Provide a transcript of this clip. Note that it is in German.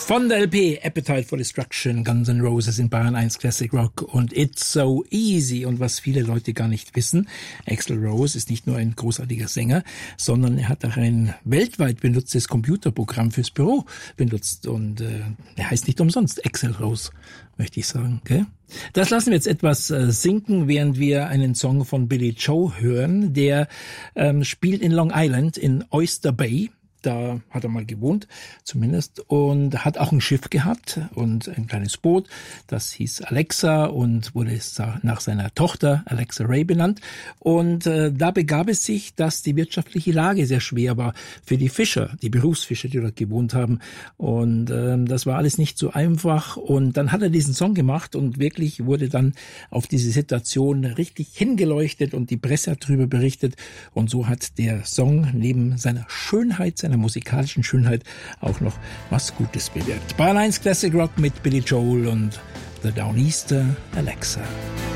Von der LP Appetite for Destruction, Guns N' Roses in Bayern 1 Classic Rock und It's So Easy. Und was viele Leute gar nicht wissen, Axl Rose ist nicht nur ein großartiger Sänger, sondern er hat auch ein weltweit benutztes Computerprogramm fürs Büro benutzt. Und er heißt nicht umsonst Axl Rose, möchte ich sagen. Gell? Das lassen wir jetzt etwas sinken, während wir einen Song von Billy Joe hören. Der spielt in Long Island in Oyster Bay. Da hat er mal gewohnt, zumindest, und hat auch ein Schiff gehabt und ein kleines Boot. Das hieß Alexa und wurde nach seiner Tochter Alexa Ray benannt. Und da begab es sich, dass die wirtschaftliche Lage sehr schwer war für die Fischer, die Berufsfischer, die dort gewohnt haben. Und das war alles nicht so einfach. Und dann hat er diesen Song gemacht und wirklich wurde dann auf diese Situation richtig hingeleuchtet und die Presse hat darüber berichtet. Und so hat der Song neben seiner Schönheit, seiner musikalischen Schönheit auch noch was Gutes bewirkt. Bayern 1 Classic Rock mit Billy Joel und The Downeaster Alexa.